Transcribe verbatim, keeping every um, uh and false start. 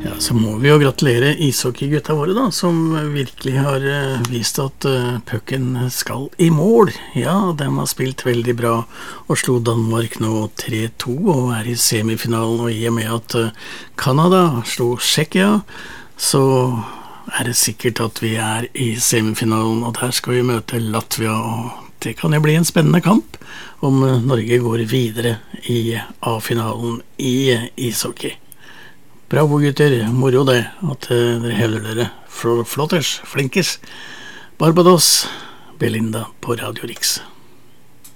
Ja, så må vi jo gratulere ishockeygutta våre da, som virkelig har uh, vist at uh, pucken skal i mål. Ja, de har spilt veldig bra og slo Danmark nå tre to og er i semifinalen, og i og med at uh, Kanada slo Tsjekkia, så er det sikkert at vi er i semifinalen, og der skal vi møte Latvia, og det kan jo bli en spennende kamp om uh, Norge går videre i A-finalen i uh, ishockey. Bravo gutter, moro det at uh, dere hevder dere flotters, flinkers. Barbados, Belinda på Radio Riks.